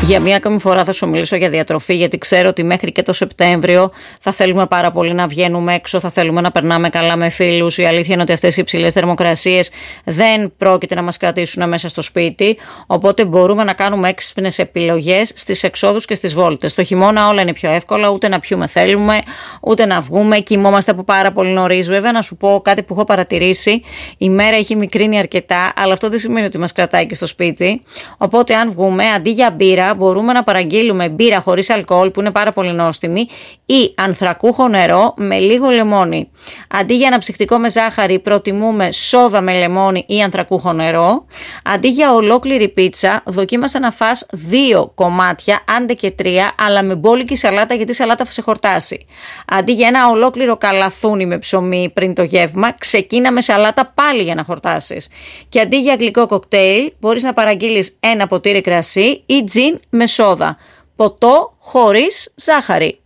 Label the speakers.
Speaker 1: Για μία ακόμη φορά θα σου μιλήσω για διατροφή, γιατί ξέρω ότι μέχρι και το Σεπτέμβριο θα θέλουμε πάρα πολύ να βγαίνουμε έξω, θα θέλουμε να περνάμε καλά με φίλους. Η αλήθεια είναι ότι αυτές οι υψηλές θερμοκρασίες δεν πρόκειται να μας κρατήσουν μέσα στο σπίτι, οπότε μπορούμε να κάνουμε έξυπνες επιλογές στις εξόδους και στις βόλτες. Το χειμώνα όλα είναι πιο εύκολα, ούτε να πιούμε θέλουμε, ούτε να βγούμε. Κοιμόμαστε από πάρα πολύ νωρίς. Βέβαια, να σου πω κάτι που έχω παρατηρήσει: η μέρα έχει μικρύνει αρκετά, αλλά αυτό δεν σημαίνει ότι μας κρατάει και στο σπίτι. Οπότε, αν βγούμε, αντί για μπύρα, μπορούμε να παραγγείλουμε μπύρα χωρίς αλκοόλ, που είναι πάρα πολύ νόστιμη, ή ανθρακούχο νερό με λίγο λεμόνι. Αντί για αναψυκτικό με ζάχαρη, προτιμούμε σόδα με λεμόνι ή ανθρακούχο νερό. Αντί για ολόκληρη πίτσα, δοκίμασα να φας 2 κομμάτια, άντε και 3, αλλά με μπόλικη σαλάτα, γιατί η σαλάτα θα σε χορτάσει. Αντί για ένα ολόκληρο καλαθούνι με ψωμί πριν το γεύμα, ξεκίνα με σαλάτα πάλι για να χορτάσεις. Και αντί για γλυκό κοκτέιλ, μπορείς να παραγγείλεις ένα ποτήρι κρασί ή τζιν με σόδα. Ποτό χωρίς ζάχαρη.